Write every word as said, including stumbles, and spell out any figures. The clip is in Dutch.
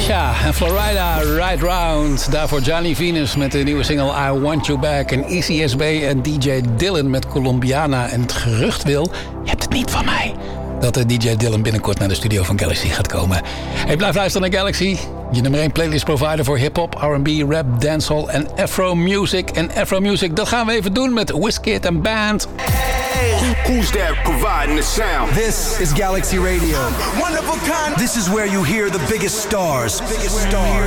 Kesha en Florida Right Round. Daarvoor Johnny Venus met de nieuwe single I Want You Back. En E C S B en D J Dylan met Colombiana. En het gerucht wil, je hebt het niet van mij, dat de D J Dylan binnenkort naar de studio van Galaxy gaat komen. Hey, blijf luisteren naar Galaxy. Je nummer één playlist provider voor hip-hop, R and B, rap, dancehall en Afro music. En Afro music, dat gaan we even doen met Wizkid en Band. Hey, who's that providing the sound? This is Galaxy Radio. One of a kind. This is where you hear the biggest stars. Biggest stars.